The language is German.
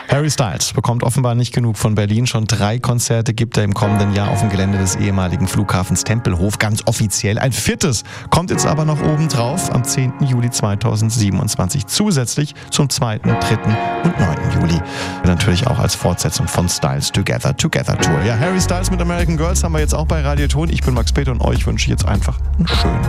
Harry Styles bekommt offenbar nicht genug von Berlin. Schon 3 Konzerte gibt er im kommenden Jahr auf dem Gelände des ehemaligen Flughafens Tempelhof. Ganz offiziell. Ein 4. kommt jetzt aber noch oben drauf am 10. Juli 2027. Zusätzlich zum 2., 3. und 9. Juli. Natürlich auch als Fortsetzung von Styles Together Tour. Ja, Harry Styles mit American Girls haben wir jetzt auch bei Radio Ton. Ich bin Max Peter und euch wünsche ich jetzt einfach einen schönen